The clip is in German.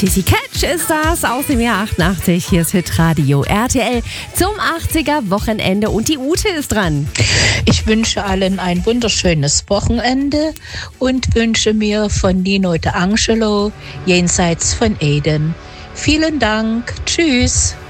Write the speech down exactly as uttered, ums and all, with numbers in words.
Sissy Catch ist das aus dem Jahr achtundachtzig. Hier ist Hitradio R T L zum achtziger-Wochenende und die Ute ist dran. Ich wünsche allen ein wunderschönes Wochenende und wünsche mir von Nino de Angelo Jenseits von Eden. Vielen Dank. Tschüss.